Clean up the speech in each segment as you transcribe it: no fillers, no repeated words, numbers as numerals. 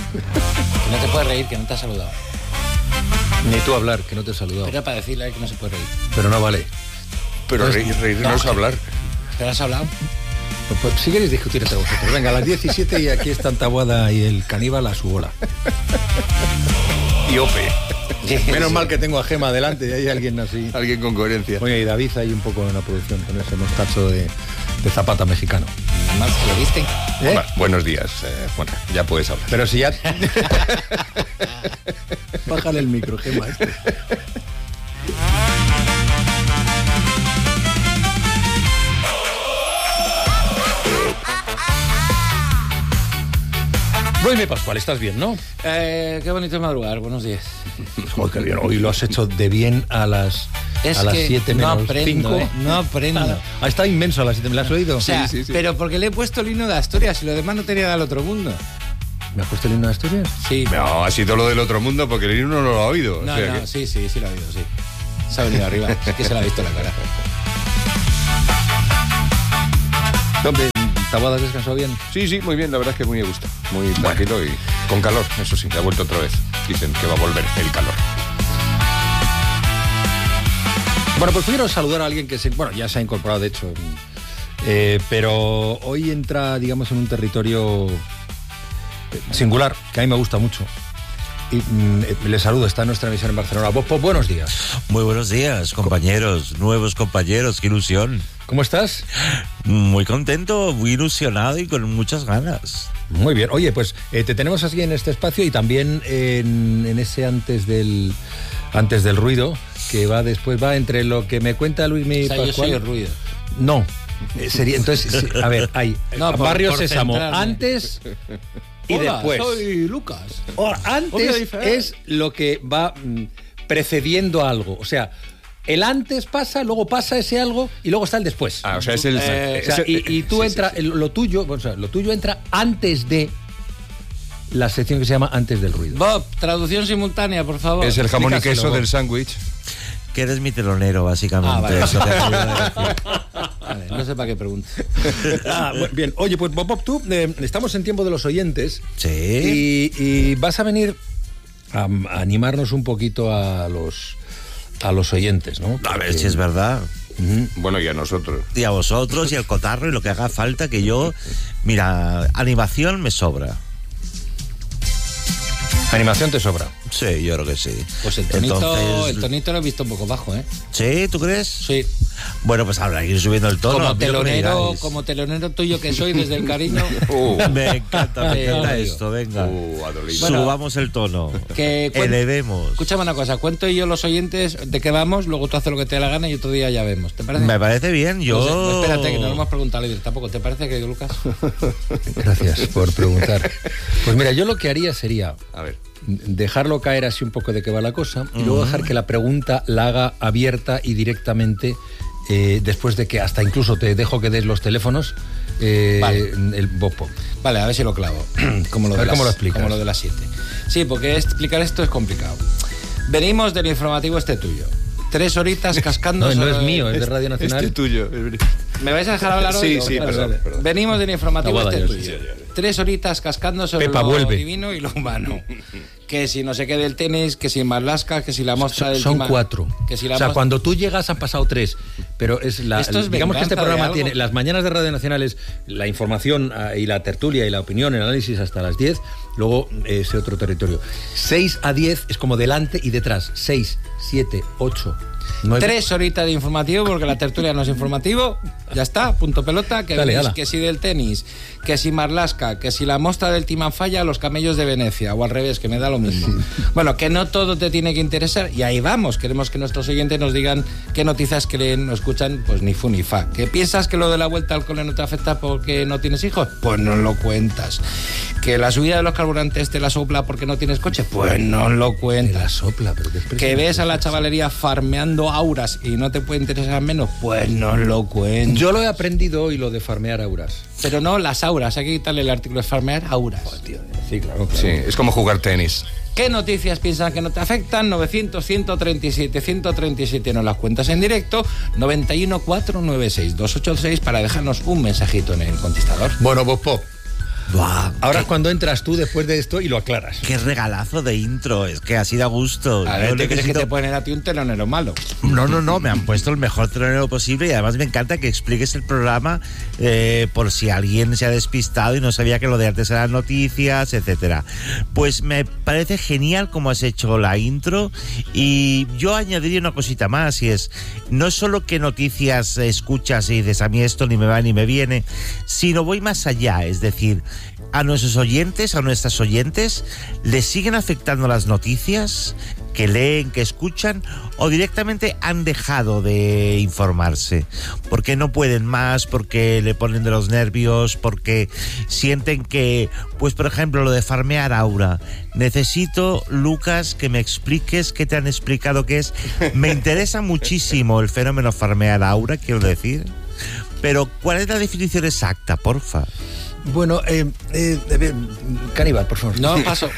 Que no te puedes reír, que no te ha saludado. Ni tú hablar, que no te he saludado. Era para decirle que no se puede reír. Pero no vale. Pero reír no es hablar. ¿Pero has hablado? Pues si queréis discutir entre vosotros. Venga, a las 17 y aquí están Taboada y el caníbal a su bola. Y Ope. Menos mal que tengo a Gema adelante y hay alguien así. Alguien con coherencia. Oye, y David ahí un poco en la producción con ese mostacho de Zapata mexicano. Más que lo viste. Bueno, buenos días. Bueno, ya puedes hablar. Pero si ya... Bájale el micro, Gema. Jaime Pascual, ¿estás bien, no? Qué bonito es madrugar, buenos días. Joder, qué bien. Hoy lo has hecho de bien a las 7 menos 5. No aprendo. Ha estado inmenso a las 7, ¿me lo has oído? O sea, sí. pero porque le he puesto el himno de Asturias y lo demás no tenía del otro mundo. ¿Me has puesto el himno de Asturias? Sí. No, ha sido lo del otro mundo porque el himno no lo ha oído. No, o sea no, que... sí lo ha oído, sí. Se ha venido arriba, es que se le ha visto la cara. ¿Dónde? ¿Taboada descansó bien? Sí, muy bien, la verdad es que muy a gusto. Muy tranquilo y con calor, eso sí, ha vuelto otra vez. Dicen que va a volver el calor. Bueno, pues quiero saludar a alguien que ya se ha incorporado, de hecho. Pero hoy entra, digamos, en un territorio singular, que a mí me gusta mucho. Y le saludo, está en nuestra emisión en Barcelona. Bob, buenos días. Muy buenos días, compañeros, nuevos compañeros, qué ilusión. ¿Cómo estás? Muy contento, muy ilusionado y con muchas ganas. Muy bien. Oye, pues te tenemos así en este espacio y también en ese antes del ruido, que va entre lo que me cuenta Luismi Pascual. Yo soy el ruido. No. Sería, entonces, a ver, hay Barrio Sésamo centrarme. Antes y Hola, después. soy Lucas. Antes es lo que va precediendo a algo. O sea, el antes pasa, luego pasa ese algo y luego está el después. O sea, es el... y tú entras, lo tuyo entra antes de la sección que se llama Antes del ruido. Bob, traducción simultánea, por favor. Es el jamón y Explícaselo, queso Bob. del sándwich. Que eres mi telonero, básicamente. Vale. Eso te ayuda a decir. Vale, no sé para qué pregunto. Bien. Oye, pues Bob, tú, estamos en tiempo de los oyentes. Sí. Y vas a venir a animarnos un poquito a los oyentes, ¿no? A ver si es verdad. Bueno, y a nosotros. Y a vosotros y al cotarro y lo que haga falta, que yo... Mira, animación me sobra. Animación te sobra. Sí, yo creo que sí. Pues el tonito Entonces... lo he visto un poco bajo, ¿eh? ¿Sí? ¿Tú crees? Sí. Bueno, pues habrá que ir subiendo el tono. Como telonero tuyo que soy desde el cariño. Me encanta Te esto, venga. Adolito. Subamos el tono. Elevemos. Escúchame una cosa, cuento yo los oyentes de qué vamos, luego tú haces lo que te dé la gana y otro día ya vemos. ¿Te parece? Me parece bien, yo... Pues, espérate, que no lo hemos preguntado a líder tampoco. ¿Te parece, querido Lucas? Gracias por preguntar. Pues mira, yo lo que haría sería... A ver. Dejarlo caer así un poco de qué va la cosa y luego dejar que la pregunta la haga abierta y directamente después de que hasta incluso te dejo que des los teléfonos Vale. el Bopo. Vale, a ver si lo clavo. ¿Cómo lo explicas? Como lo de las 7. Sí, porque explicar esto es complicado. Venimos del informativo tuyo. 3 horitas cascando... No es mío, es de Radio Nacional. Tuyo. ¿Me vais a dejar hablar hoy? Sí, perdón. Venimos del informativo Taboada, tuyo. 3 horitas cascando sobre Pepa, lo vuelve. divino y lo humano. Que si no se quede el tenis, que si Marlaska, que si la mostra del Son Tima- 4. Que si la O sea, mostra- cuando tú llegas han pasado 3. Pero es Esto es digamos que este venganza de programa algo. tiene las mañanas de Radio Nacional es la información y la tertulia y la opinión, el análisis hasta las 10. Luego ese otro territorio. 6 a 10 es como delante y detrás. 6, 7, 8, 9. 3 horitas de informativo, porque la tertulia no es informativo. Ya está, punto pelota. Que Dale, venís, ala. que si del tenis, que si Marlaska, que si la mostra del Timanfaya, los camellos de Venecia, o al revés, que me da lo mismo. Bueno, que no todo te tiene que interesar, y ahí vamos. Queremos que nuestros oyentes nos digan qué noticias creen o escuchan, pues ni fu ni fa. ¿Que piensas que lo de la vuelta al cole no te afecta porque no tienes hijos? Pues no lo cuentas. ¿Que la subida de los carburantes te la sopla porque no tienes coche? Pues no lo Te cuentas. la sopla, pero qué ¿Que ves a la chavalería farmeando auras y no te puede interesar menos? Pues no lo cuento. Yo lo he aprendido hoy, lo de farmear auras. Pero no las auras, hay que quitarle el artículo, es farmear auras. Sí, claro. Sí, es como jugar tenis. ¿Qué noticias piensan que no te afectan? 900-137-137 nos las cuentas en directo. 91-496-286 para dejarnos un mensajito en el contestador. Bueno, Bob Pop, Buah, Ahora es cuando entras tú después de esto y lo aclaras. qué regalazo de intro, es que así da gusto. A ver, Yo ¿te crees que necesito- te ponen a ti un telonero malo? No, me han puesto el mejor telonero posible y además me encanta que expliques el programa por si alguien se ha despistado y no sabía que lo de antes eran noticias, etcétera. Pues me parece genial cómo has hecho la intro y yo añadiría una cosita más y es, no solo qué noticias escuchas y dices a mí esto ni me va ni me viene, sino voy más allá, es decir, a nuestros oyentes, a nuestras oyentes, ¿les siguen afectando las noticias que leen, que escuchan, o directamente han dejado de informarse? Porque no pueden más, porque le ponen de los nervios, porque sienten que, pues por ejemplo, lo de farmear aura. Necesito, Lucas, que me expliques qué te han explicado que es. Me interesa muchísimo el fenómeno farmear aura, quiero decir. Pero, ¿cuál es la definición exacta, porfa? Bueno, Caníbal, por favor. No, paso.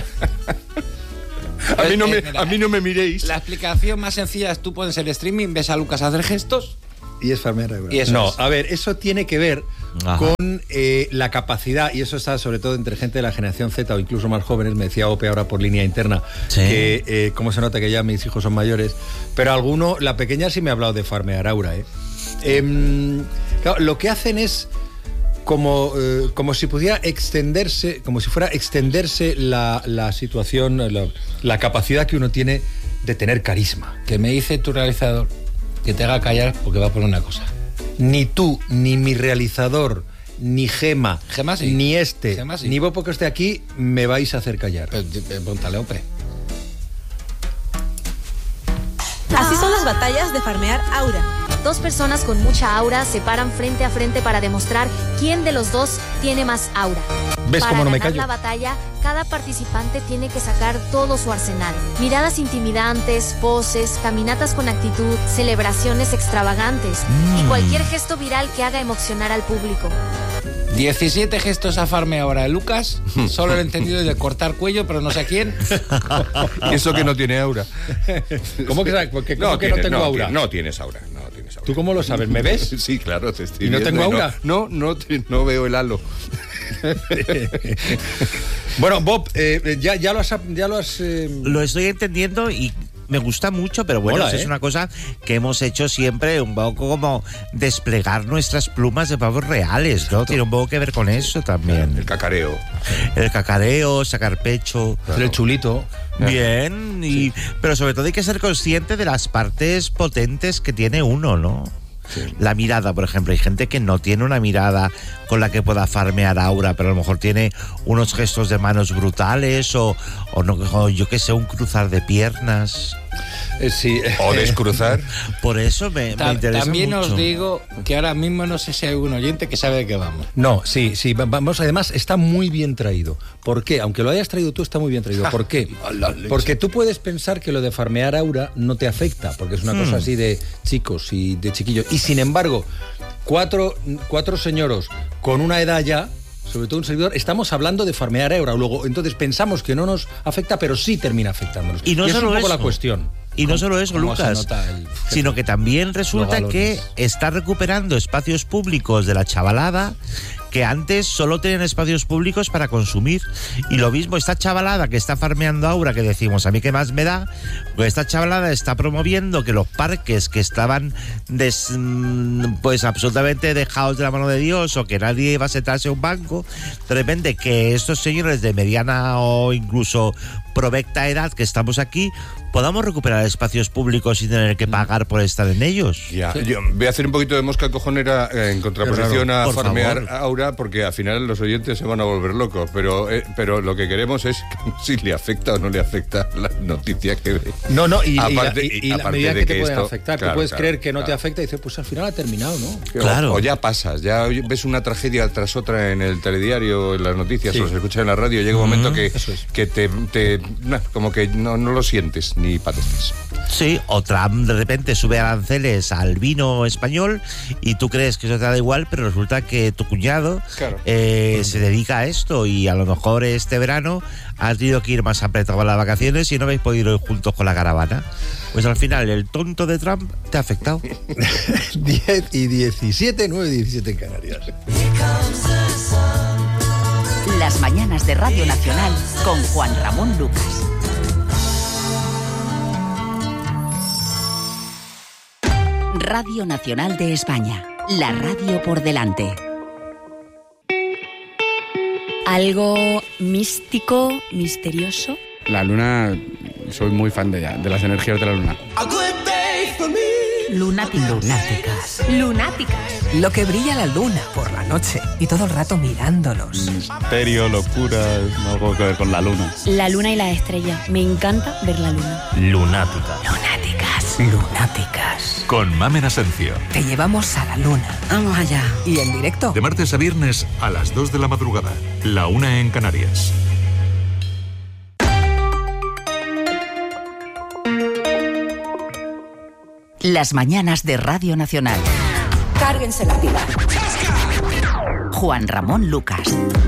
A mí no me miréis. La explicación más sencilla es tú pones el streaming, ves a Lucas hacer gestos. Y es farmear aura. Y eso no, es. a ver, eso tiene que ver Ajá. con la capacidad, y eso está sobre todo entre gente de la generación Z o incluso más jóvenes, me decía Ope ahora por línea interna, Sí. que cómo se nota que ya mis hijos son mayores, pero alguno, la pequeña sí me ha hablado de farmear aura, claro, lo que hacen es como si pudiera extenderse, como si fuera extenderse la situación, la capacidad que uno tiene de tener carisma. Que me dice tu realizador que te haga callar porque va a poner una cosa. Ni tú, ni mi realizador, ni Gema, Gema sí. ni Gema sí. ni vos porque esté aquí, me vais a hacer callar. Pero, pregúntale, Ope. Así son las batallas de farmear aura. Dos personas con mucha aura se paran frente a frente para demostrar quién de los dos tiene más aura. ¿Ves Para cómo no me ganar callo? la batalla, cada participante tiene que sacar todo su arsenal. Miradas intimidantes, poses, caminatas con actitud, celebraciones extravagantes y cualquier gesto viral que haga emocionar al público. 17 gestos a farme ahora de Lucas. Solo lo he entendido de cortar cuello, pero no sé a quién. Y eso que no tiene aura. ¿Cómo que, porque, ¿cómo que no tengo aura? No tienes aura, no tienes aura. ¿Tú cómo lo sabes? ¿Me ves? Sí, claro, te estoy ¿Y no viendo tengo aura? No veo el halo. Bueno, Bob, ya lo has... Lo estoy entendiendo y me gusta mucho, pero bueno, Mola, eso es una cosa que hemos hecho siempre, un poco como desplegar nuestras plumas de pavos reales, ¿no? Tiene un poco que ver con eso también. El cacareo. El cacareo, sacar pecho. El chulito. Bien, pero sobre todo hay que ser consciente de las partes potentes que tiene uno, ¿no? La mirada, por ejemplo, hay gente que no tiene una mirada con la que pueda farmear aura, pero a lo mejor tiene unos gestos de manos brutales o yo qué sé, un cruzar de piernas. Sí. O descruzar. Por eso me interesa También mucho. os digo que ahora mismo no sé si hay un oyente que sabe de qué vamos. No, sí, vamos, además está muy bien traído. ¿Por qué? Aunque lo hayas traído tú, está muy bien traído. ¿Por qué? Porque tú puedes pensar que lo de farmear aura no te afecta, porque es una cosa así de chicos y de chiquillos. Y sin embargo, cuatro señoros con una edad ya, sobre todo un servidor, estamos hablando de farmear aura. Luego, entonces pensamos que no nos afecta, pero sí termina afectándonos. Y no es solo un poco eso. la cuestión. Y no solo eso, ¿Cómo se Lucas, nota sino que también resulta Los que galones. está recuperando espacios públicos de la chavalada que antes solo tenían espacios públicos para consumir. Y lo mismo, esta chavalada que está farmeando aura, que decimos, a mí qué más me da, pues esta chavalada está promoviendo que los parques que estaban pues absolutamente dejados de la mano de Dios o que nadie iba a sentarse a un banco, de repente que estos señores de mediana o incluso provecta edad que estamos aquí podamos recuperar espacios públicos sin tener que pagar por estar en ellos. Ya. Yo voy a hacer un poquito de mosca cojonera en contraposición a Por farmear favor. aura, porque al final los oyentes se van a volver locos. Pero lo que queremos es si le afecta o no le afecta la noticia que ve. No, y Aparte- la aparte medida de que te que pueden esto- afectar. claro, Tú puedes claro, creer que no te claro. afecta y dices, pues al final ha terminado, ¿no? Claro. O ya pasas, ya ves una tragedia tras otra en el telediario, en las noticias, Sí. o se escucha en la radio, llega un momento que eso es. como que no lo sientes ni padeces. Sí, o Trump de repente sube aranceles al vino español y tú crees que eso te da igual, pero resulta que tu cuñado Claro. se dedica a esto y a lo mejor este verano has tenido que ir más apretado a las vacaciones y no habéis podido ir juntos con la caravana. Pues al final el tonto de Trump te ha afectado. 10 y 17, 9 y 17 en Canarias. Las mañanas de Radio Nacional con Juan Ramón Lucas. Radio Nacional de España. La radio por delante. Algo místico, misterioso. La luna, soy muy fan de las energías de la luna. Lunáticas. Lunáticas. Lo que brilla la luna por la noche y todo el rato mirándolos. Misterio, locura, algo que ver con la luna. La luna y la estrella. Me encanta ver la luna. Lunáticas. Lunáticas. Lunáticas. Con Mamen Asencio. Te llevamos a la luna. Vamos allá. Y en directo. De martes a viernes a las 2 de la madrugada. La 1 en Canarias. Las mañanas de Radio Nacional. Cárguense la pila. Juan Ramón Lucas.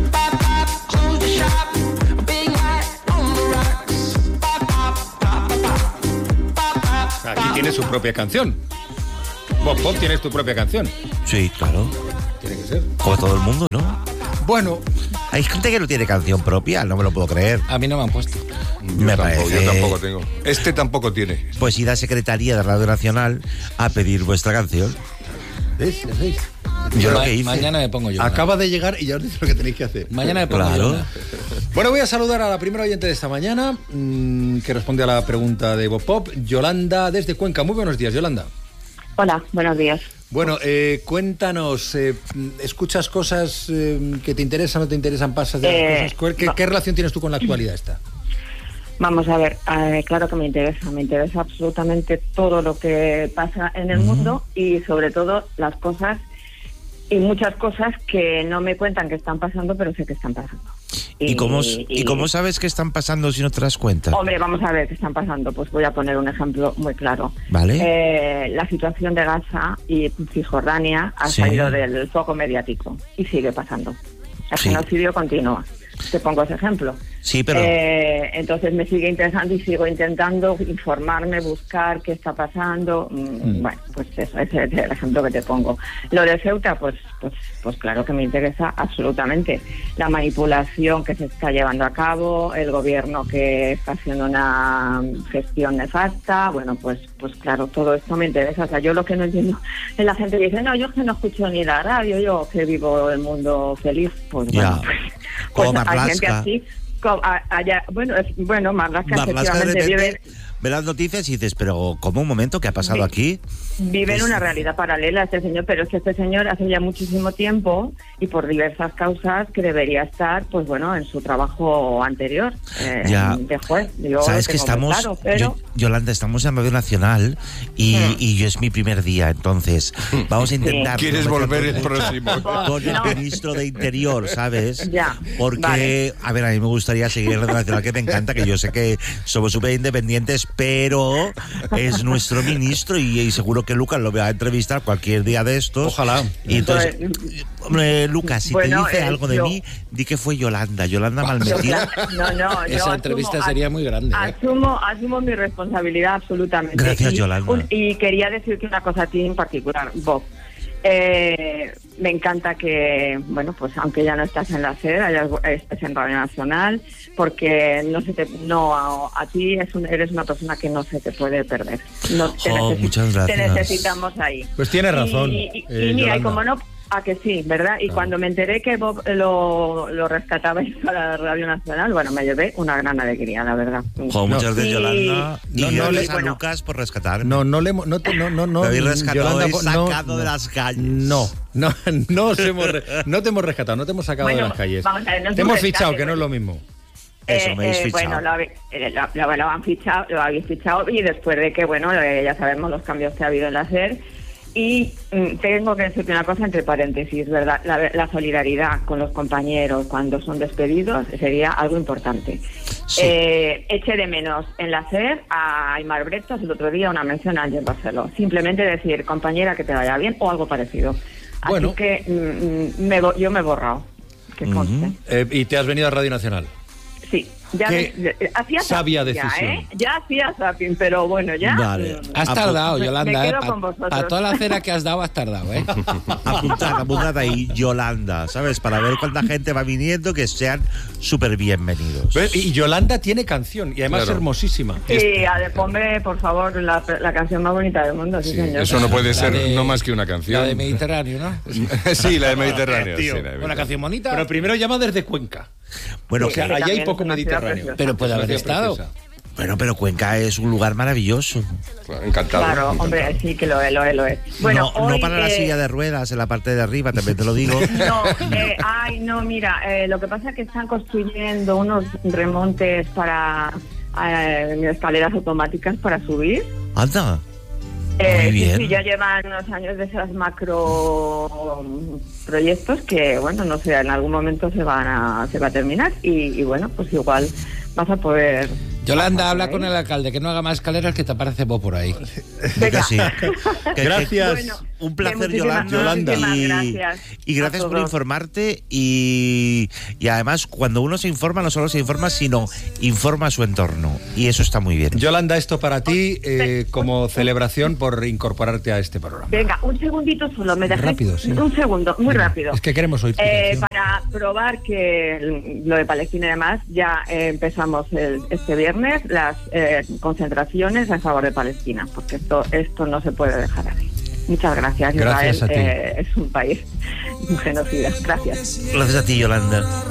Aquí tiene su propia canción. Vos, tienes tu propia canción. Sí, claro. Tiene que ser. Como todo el mundo, ¿no? Bueno. Hay gente que no tiene canción propia, no me lo puedo creer. A mí no me han puesto. Me parece. Yo tampoco tengo. Este tampoco tiene. Pues id a Secretaría de Radio Nacional a pedir vuestra canción. ¿Ves? Yo lo que hice. Mañana me pongo yo. Acaba de llegar y ya os dice lo que tenéis que hacer. Mañana me pongo Claro. yo. Bueno, voy a saludar a la primera oyente de esta mañana, que responde a la pregunta de Bob Pop, Yolanda desde Cuenca. Muy buenos días, Yolanda. Hola, buenos días. Bueno, cuéntanos, ¿escuchas cosas que te interesan o no te interesan? ¿Pasas de las cosas? ¿Qué relación tienes tú con la actualidad esta? Vamos a ver, claro que me interesa absolutamente todo lo que pasa en el mundo y sobre todo las cosas y muchas cosas que no me cuentan que están pasando, pero sé que están pasando. ¿Y cómo sabes que están pasando si no te das cuenta? Hombre, vamos a ver qué están pasando. Pues voy a poner un ejemplo muy claro. ¿Vale? La situación de Gaza y Cisjordania ha salido del foco mediático y sigue pasando. El genocidio continúa. Te pongo ese ejemplo. Sí, pero... entonces me sigue interesando y sigo intentando informarme, buscar qué está pasando. Bueno, pues eso, ese es el ejemplo que te pongo. Lo de Ceuta, pues claro que me interesa absolutamente. La manipulación que se está llevando a cabo, el gobierno que está haciendo una gestión nefasta, bueno, pues claro, todo esto me interesa. O sea, yo lo que no entiendo es la gente que dice, no, yo que no escucho ni la radio, yo que vivo el mundo feliz, pues bueno, pues hay gente así. Marlaska efectivamente vive... Ve las noticias y dices, pero ¿cómo un momento? ¿Qué ha pasado aquí? Vive en una realidad paralela este señor, pero es que este señor hace ya muchísimo tiempo y por diversas causas que debería estar, pues bueno, en su trabajo anterior de juez. Yo sabes que estamos, claro, pero... Yolanda, estamos en Radio Nacional y yo es mi primer día, entonces vamos a intentar... ¿Quieres volver el próximo? Con el ministro de Interior, ¿sabes? Ya, porque, a ver, a mí me gustaría seguir en Radio Nacional, que me encanta, que yo sé que somos súper independientes, pero es nuestro ministro y seguro que Lucas lo va a entrevistar cualquier día de estos. Ojalá. Y entonces, hombre, Lucas, si te dice algo de mí, di que fue Yolanda malmetida. No, esa entrevista sería muy grande. Asumo mi responsabilidad absolutamente. Gracias, Yolanda. Y quería decirte una cosa a ti en particular, Bob. Me encanta que, bueno, pues aunque ya no estás en la SER, estés en Radio Nacional, porque a ti eres una persona que no se te puede perder. Muchas gracias. Te necesitamos ahí. Pues tienes razón. Y mira, y como no... que sí, ¿verdad? Y cuando me enteré que Bob lo rescatabais para Radio Nacional, bueno, me llevé una gran alegría, la verdad. Muchas gracias, Yolanda. No gracias a Lucas por rescatarme. No me habéis rescatado, Yolanda, sacado de las calles. No te hemos rescatado, no te hemos sacado de las calles. Vamos a ver, te hemos fichado, que no es lo mismo. Eso, me habéis fichado. Bueno, lo habéis fichado y después de que, bueno, ya sabemos los cambios que ha habido en la SER. Y tengo que decirte una cosa entre paréntesis, ¿verdad? La solidaridad con los compañeros cuando son despedidos sería algo importante. Sí. Eché de menos en la SER a Aymar Bretos el otro día una mención a Ángel Barceló. Simplemente decir, compañera, que te vaya bien o algo parecido. Bueno. Así que yo me he borrado. Que conste. ¿Y te has venido a Radio Nacional? Sí, ya hacía sabia zapping, decisión. Ya hacía zapping, pero bueno, ya. Vale. Has tardado, Yolanda. Me quedo con vosotros. Para toda la cera que has dado, has tardado, ¿eh? Apuntad ahí, Yolanda, ¿sabes? Para ver cuánta gente va viniendo, que sean súper bienvenidos. Y Yolanda tiene canción, y además es hermosísima. Sí, ponme, por favor, la canción más bonita del mundo, sí, señor. Eso no puede ser no más que una canción. La de Mediterráneo, ¿no? Sí, la de Mediterráneo. Tío, sí, la de una canción bonita. Pero primero llama desde Cuenca. Bueno, o sea, allá hay poco Mediterráneo. Pero puede haber estado. Bueno, pero Cuenca es un lugar maravilloso. Claro, encantado. Claro, encantado. Hombre, sí que lo es. Bueno, no para la silla de ruedas en la parte de arriba, también te lo digo. No, mira, lo que pasa es que están construyendo unos remontes para escaleras automáticas para subir. Anda. Muy bien. Sí, ya llevan unos años de esos macro proyectos que, bueno, no sé, en algún momento se va a terminar y bueno, pues igual vas a poder... Yolanda, habla con el alcalde, que no haga más escaleras, que te aparece vos por ahí. Venga. Sí. Gracias. Bueno, un placer, Yolanda. Y gracias por informarte y además, cuando uno se informa, no solo se informa, sino informa a su entorno. Y eso está muy bien. Yolanda, esto para ti como celebración por incorporarte a este programa. Venga, un segundito solo, me dejáis. Rápido, sí. Un segundo, muy rápido. Es que queremos oír tu para probar que lo de Palestina y demás, ya empezamos este viernes las concentraciones a favor de Palestina, porque esto no se puede dejar así. Muchas gracias. Gracias Israel a ti. Es un país, un genocida. Gracias. Gracias a ti, Yolanda.